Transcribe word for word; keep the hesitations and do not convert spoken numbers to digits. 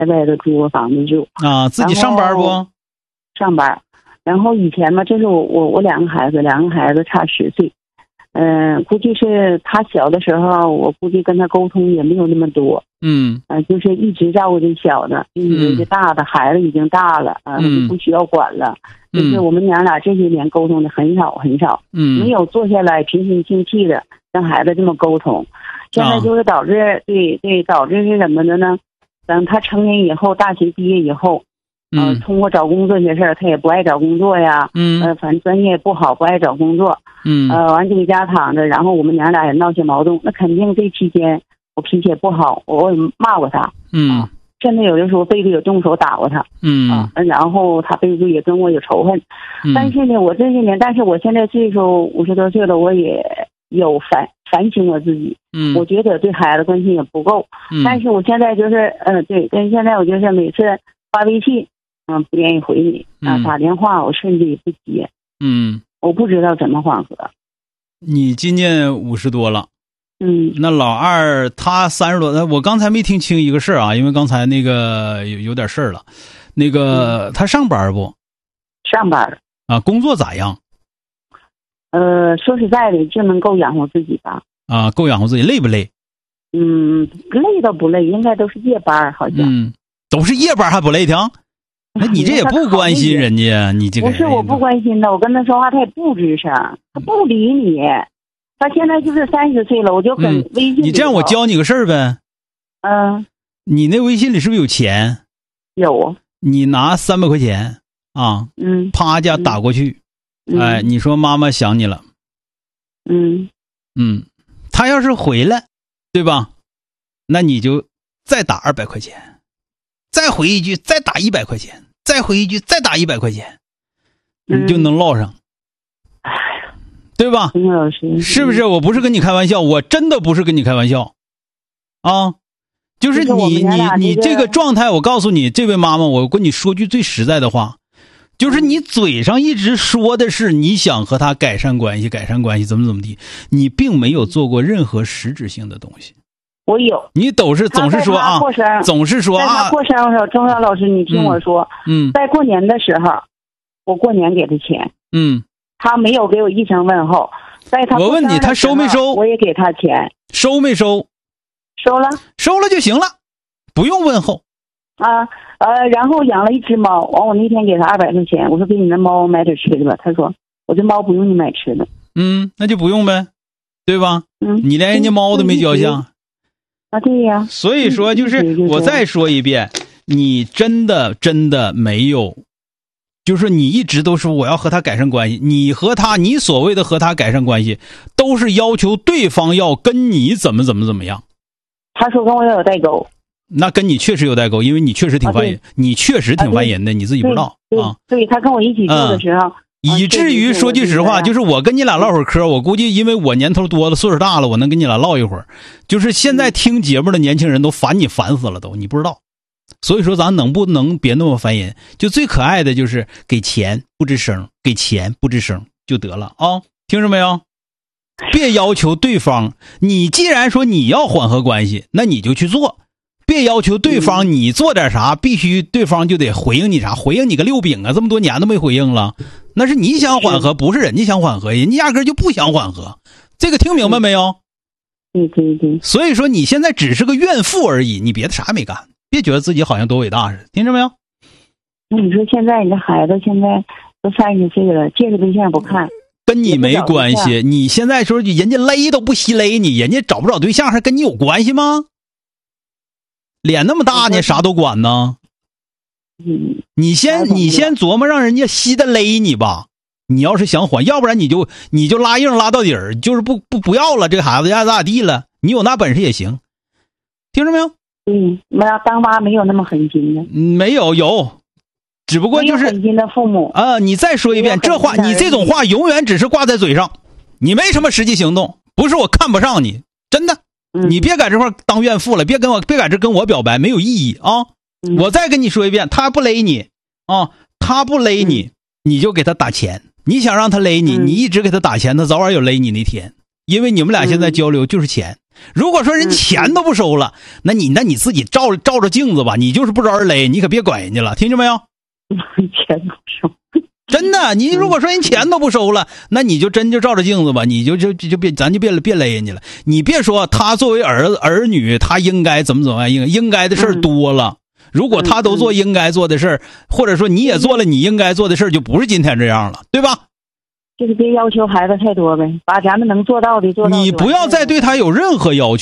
在外头租个房子住啊。自己上班不？ 上班。然后以前嘛，这是我我我两个孩子，两个孩子差十岁。嗯、呃，估计是他小的时候，我估计跟他沟通也没有那么多。 嗯， 呃，就是一直照顾这小的，因为这大的孩子已经大了，啊、呃， 嗯、 不需要管了。嗯、就是我们娘俩这些年沟通的很少很少， 嗯， 没有坐下来平心静气的跟孩子这么沟通。现在就是导致，啊、对对，导致是什么的呢？等他成年以后，大学毕业以后。呃，通过找工作这些事儿，他也不爱找工作呀。嗯。呃，反正专业不好，不爱找工作。嗯。呃，完就搁家躺着，然后我们娘俩也闹些矛盾。那肯定这期间我脾气也不好，我骂过他。嗯。啊，甚至有的时候背地里动手打过他。嗯。啊，然后他背地也跟我有仇恨。嗯。但是呢，我这些年，但是我现在岁数五十多岁了，我也有反反省我自己。嗯。我觉得对孩子关心也不够。嗯。但是我现在就是，呃，对，但现在我就是每次发微信。嗯，不愿意回你啊，打电话我甚至也不接。嗯，我不知道怎么缓和。 你今年五十多了， 嗯， 那老二他三十多，那我刚才没听清一个事儿啊，因为刚才那个有有点事儿了。那个、嗯、他上班不？ 上班啊，工作咋样？ 呃，说实在的，就能够养活自己吧。 啊，够养活自己，累不累？ 嗯，累倒不累，应该都是夜班，好像。 嗯，都是夜班还不累挺？那你这也不关心人家，你这个不是我不关心他，我跟他说话他也不吱声，他不理你。他现在就是三十岁了，我就跟微信、 嗯。你这样我教你个事儿呗。 嗯。 你那微信里是不是有钱？ 有。 你拿三百块钱啊， 嗯， 啪家打过去，嗯、哎，你说妈妈想你了。 嗯嗯，他要是回来，对吧？那你就再打二百块钱。再回一句，再打一百块钱；再回一句，再打一百块钱，你就能落上， 哎呀， 对吧？ 老师， 是不是？我不是跟你开玩笑，我真的不是跟你开玩笑，啊，就是你你你这个状态，我告诉你，这位妈妈，我跟你说句最实在的话，就是你嘴上一直说的是你想和他改善关系，改善关系，怎么怎么地，你并没有做过任何实质性的东西。 我有， 你都是总是说啊，总是说啊。 在他过生日的时候，钟晓老师，你听我说， 嗯， 在过年的时候，我过年给他钱， 嗯， 他没有给我一声问候。在他我问你，他收没收？ 我也给他钱， 收没收？ 收了， 收了就行了，不用问候。 啊，呃，然后养了一只猫，完我那天给他二百块钱，我说给你的猫买点吃的吧，他说我这猫不用你买吃的。 嗯，那就不用呗，对吧？ 嗯， 你连人家猫都没交下。 啊，对呀。 所以说，就是我再说一遍，你真的真的没有，就是你一直都说我要和他改善关系，你和他，你所谓的和他改善关系，都是要求对方要跟你怎么怎么怎么样。 他说跟我要有代沟， 那跟你确实有代沟，因为你确实挺烦人，啊、你确实挺烦人的，你自己不知道啊。 对，他跟我一起住的时候。嗯以至于说句实话，就是我跟你俩唠会儿嗑，我估计因为我年头多了，岁数大了，我能跟你俩唠一会儿。就是现在听节目的年轻人都烦你烦死了都，你不知道。所以说咱能不能别那么烦人？就最可爱的就是给钱不吱声，给钱不吱声就得了啊！听着没有？别要求对方，你既然说你要缓和关系，那你就去做。别要求对方你做点啥，必须对方就得回应你啥，回应你个六饼啊！这么多年都没回应了，那是你想缓和，不是人家想缓和，人家压根就不想缓和。这个听明白没有？ 对对对。 所以说你现在只是个怨妇而已，你别的啥也没干，别觉得自己好像多伟大似的，听着没有？ 那你说现在你这孩子现在都三十岁了，介绍对象不看， 跟你没关系。你现在说人家勒都不稀勒你，人家找不找对象还跟你有关系吗？脸那么大呢，啥都管呢。 嗯， 你先你先琢磨让人家稀的勒你吧。你要是想缓，要不然你就你就拉硬拉到底儿，就是不不不要了，这个孩子爱咋咋地了，你有那本事也行。听着没有？ 嗯，没有，当妈没有那么狠心的。 没有有，只不过就是狠心的父母啊。你再说一遍这话，你这种话永远只是挂在嘴上，你没什么实际行动。不是我看不上你，真的。你别在这块当怨妇了，别跟我别在这跟我表白，没有意义啊！ 嗯、 我再跟你说一遍，他不勒你啊，他不勒你，嗯、你就给他打钱。你想让他勒你， 嗯、 你一直给他打钱，他早晚有勒你那天。 因为你们俩现在交流就是钱。如果说人钱都不收了，那你那你自己照照着镜子吧，你就是不招人勒，你可别管人家了，听见没有？ 钱不收。 真的，你如果说人钱都不收了，那你就真就照着镜子吧，你就就就别咱就别别勒人家了。你别说他作为儿儿女，他应该怎么怎么样，应应该的事儿多了。如果他都做应该做的事儿，或者说你也做了你应该做的事儿，就不是今天这样了，对吧？ 就是别要求孩子太多呗，把咱们能做到的做到。 你不要再对他有任何要求。